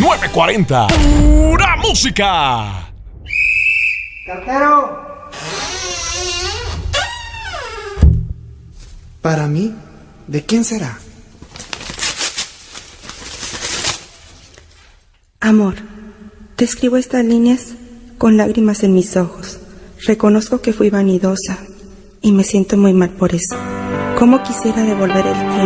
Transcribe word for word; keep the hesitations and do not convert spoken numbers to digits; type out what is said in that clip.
nueve cuarenta. Pura música. ¡Cartero! Para mí, ¿de quién será? Amor, te escribo estas líneas con lágrimas en mis ojos. Reconozco que fui vanidosa y me siento muy mal por eso. ¿Cómo quisiera devolver el tiempo?